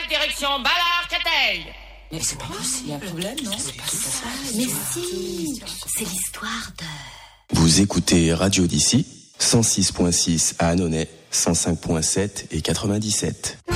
direction Ballard-Créteil. Mais c'est pas possible, il y a un problème, non? C'est pas ça. Mais si, c'est l'histoire de... Vous écoutez Radio d'ici, 106.6 à Annonay, 105.7 et 97.